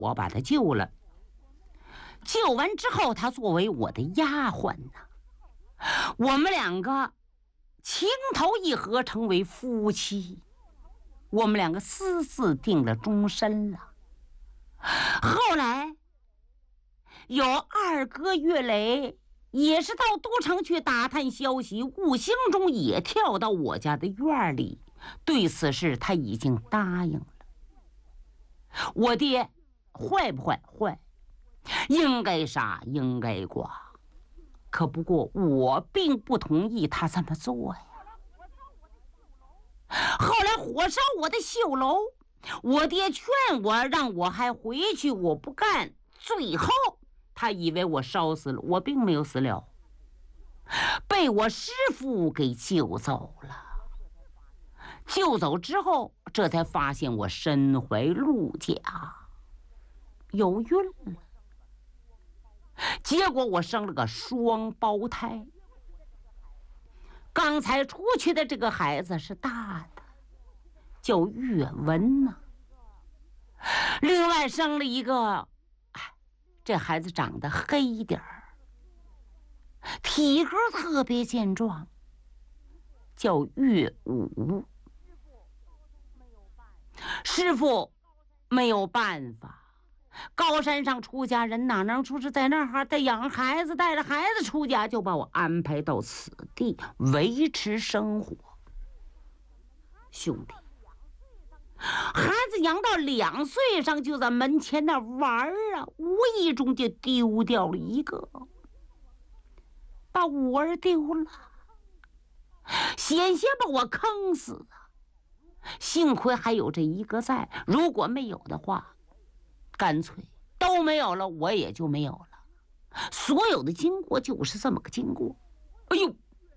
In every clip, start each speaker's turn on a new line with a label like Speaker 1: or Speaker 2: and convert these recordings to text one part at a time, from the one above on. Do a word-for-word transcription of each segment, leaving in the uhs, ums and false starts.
Speaker 1: 我把他救了。救完之后，他作为我的丫鬟呢，我们两个情投意合，成为夫妻。我们两个私自定了终身了。后来有二哥岳雷也是到都城去打探消息，无形中也跳到我家的院里。对此事他已经答应了。我爹坏不坏？坏，应该杀应该剐，可不过我并不同意他这么做呀。后来火烧我的绣楼，我爹劝我让我还回去，我不干。最后他以为我烧死了，我并没有死了，被我师父给救走了。救走之后，这才发现我身怀陆甲，有孕了。结果我生了个双胞胎。刚才出去的这个孩子是大的，叫岳文呢。另外生了一个，这孩子长得黑一点儿，体格特别健壮，叫岳武。师傅没有办法，高山上出家人哪能出是在那儿带养孩子，带着孩子出家，就把我安排到此地维持生活。兄弟，孩子养到两岁上就在门前那玩啊，无意中就丢掉了一个，把五儿丢了，险些把我坑死啊！幸亏还有这一个在，如果没有的话，干脆都没有了，我也就没有了。所有的经过就是这么个经过。哎呦！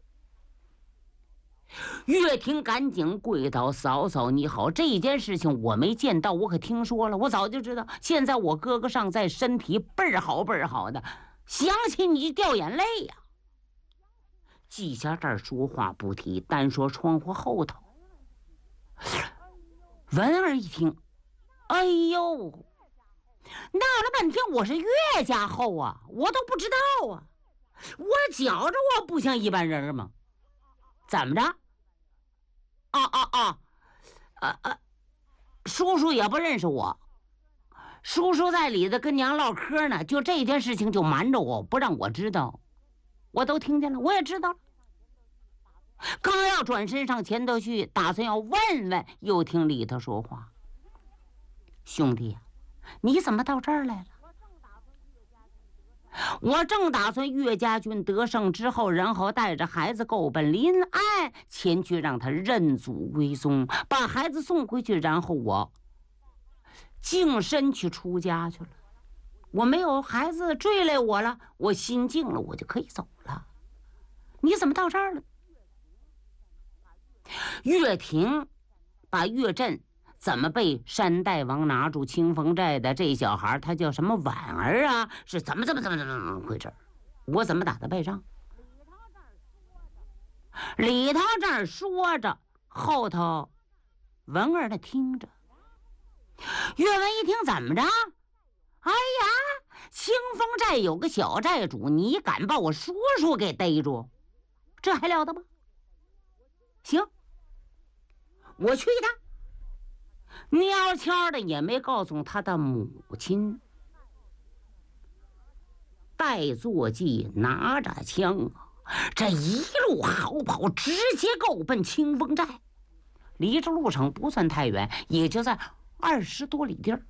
Speaker 1: 岳婷赶紧跪倒：“嫂嫂你好，这件事情我没见到，我可听说了，我早就知道。现在我哥哥尚在，身体倍儿好倍儿好的，想起你就掉眼泪呀。”季家这儿说话不提，单说窗户后头。文儿一听，哎呦，闹了半天我是岳家后啊，我都不知道啊，我觉着我不像一般人吗？怎么着？啊啊啊！啊啊！叔叔也不认识我，叔叔在里头跟娘唠嗑呢，就这件事情就瞒着我，不让我知道，我都听见了，我也知道了。刚要转身上前头去，打算要问问，又听里头说话：“兄弟，你怎么到这儿来了？”我正打算岳家军得胜之后，然后带着孩子够奔临安前去，让他认祖归宗，把孩子送回去，然后我净身去出家去了。我没有孩子追来我了，我心静了，我就可以走了。你怎么到这儿了？岳婷把岳震怎么被山大王拿住清风寨的这小孩，他叫什么婉儿啊？是怎么怎么怎么怎么回事？我怎么打的败仗？里头这儿说着，后头文儿呢听着。岳文一听，怎么着？哎呀，清风寨有个小寨主，你敢把我叔叔给逮住，这还了得吗？行，我去一趟。蔫悄的也没告诉他的母亲。戴作骥拿着枪啊，这一路好跑，直接够奔清风寨。离这路程不算太远，也就在二十多里地儿。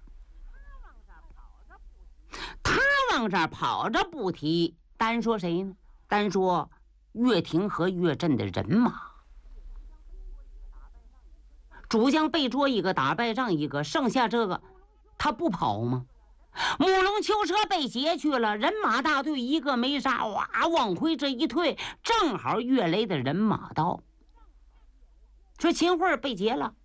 Speaker 1: 他往这儿跑着不提，单说谁呢？单说岳婷和岳震的人马。主将被捉一个，打败仗一个，剩下这个他不跑吗？木龙囚车被劫去了，人马大队一个没杀，哇，往回这一退，正好岳雷的人马到。说秦桧被劫了，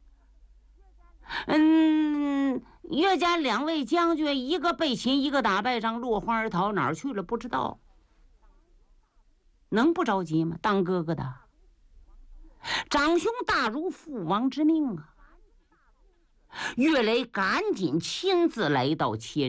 Speaker 1: 嗯，岳家两位将军，一个被擒，一个打败仗，落荒而逃，哪儿去了不知道。能不着急吗？当哥哥的长兄大如父王之命啊！ 岳雷赶紧亲自来到切